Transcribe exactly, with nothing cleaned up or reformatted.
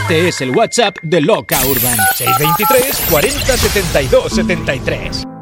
Este es el WhatsApp de Loca Urban. seis dos tres, cuarenta, setenta y dos, setenta y tres.